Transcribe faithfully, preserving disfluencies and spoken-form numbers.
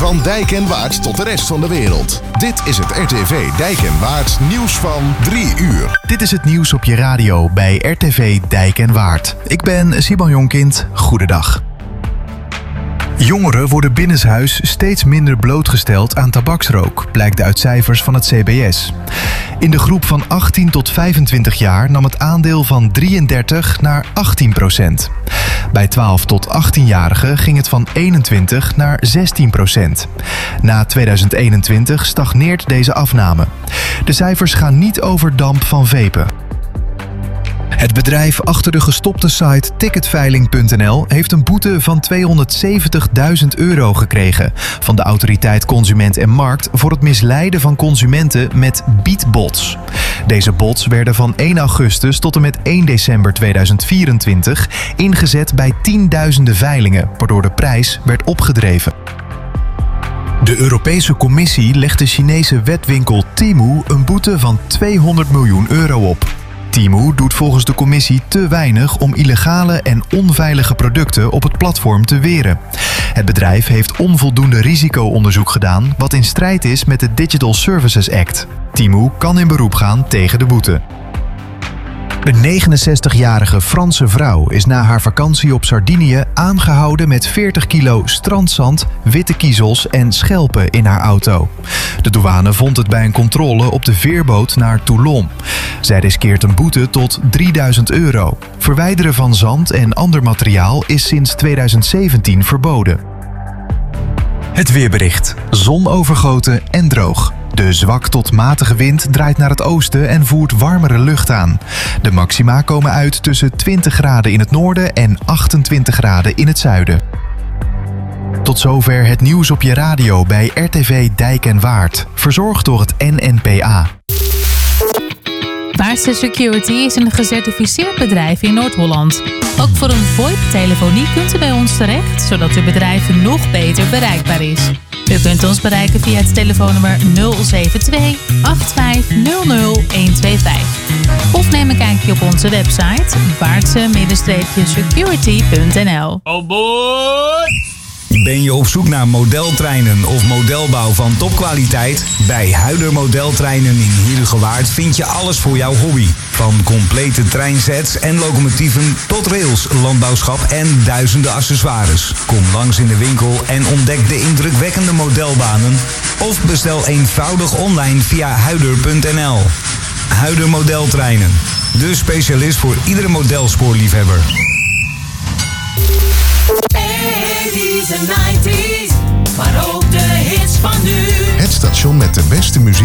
Van Dijk en Waard tot de rest van de wereld. Dit is het R T V Dijk en Waard nieuws van drie uur. Dit is het nieuws op je radio bij R T V Dijk en Waard. Ik ben Simon Jonkind. Goedendag. Jongeren worden binnenshuis steeds minder blootgesteld aan tabaksrook, blijkt uit cijfers van het C B S. In de groep van achttien tot vijfentwintig jaar nam het aandeel van drieëndertig naar achttien procent. Bij twaalf tot achttien-jarigen ging het van eenentwintig naar zestien procent. Na tweeduizend eenentwintig stagneert deze afname. De cijfers gaan niet over damp van vapen. Het bedrijf achter de gestopte site Ticketveiling punt n l heeft een boete van tweehonderdzeventigduizend euro gekregen van de Autoriteit Consument en Markt voor het misleiden van consumenten met biedbots. Deze bots werden van één augustus tot en met één december tweeduizend vierentwintig ingezet bij tienduizenden veilingen, waardoor de prijs werd opgedreven. De Europese Commissie legt de Chinese webwinkel Temu een boete van tweehonderd miljoen euro op. Temu doet volgens de commissie te weinig om illegale en onveilige producten op het platform te weren. Het bedrijf heeft onvoldoende risico-onderzoek gedaan, wat in strijd is met de Digital Services Act. Temu kan in beroep gaan tegen de boete. Een negenenzestigjarige Franse vrouw is na haar vakantie op Sardinië aangehouden met veertig kilo strandzand, witte kiezels en schelpen in haar auto. De douane vond het bij een controle op de veerboot naar Toulon. Zij riskeert een boete tot drieduizend euro. Verwijderen van zand en ander materiaal is sinds tweeduizend zeventien verboden. Het weerbericht. Zonovergoten en droog. De zwak tot matige wind draait naar het oosten en voert warmere lucht aan. De maxima komen uit tussen twintig graden in het noorden en achtentwintig graden in het zuiden. Tot zover het nieuws op je radio bij R T V Dijk en Waard. Verzorgd door het N N P A. Waardse Security is een gecertificeerd bedrijf in Noord-Holland. Ook voor een VoIP-telefonie kunt u bij ons terecht, zodat uw bedrijf nog beter bereikbaar is. U kunt ons bereiken via het telefoonnummer nul zeven twee acht vijf nul nul een twee vijf. Of neem een kijkje op onze website waardse security punt n l. Oh boy! Ben je op zoek naar modeltreinen of modelbouw van topkwaliteit? Bij Huider Modeltreinen in Heerhugowaard vind je alles voor jouw hobby. Van complete treinsets en locomotieven tot rails, landbouwschap en duizenden accessoires. Kom langs in de winkel en ontdek de indrukwekkende modelbanen. Of bestel eenvoudig online via huider punt n l. Huider Modeltreinen. De specialist voor iedere modelspoorliefhebber. eighties en nineties, maar ook de hits van nu. Het station met de beste muziek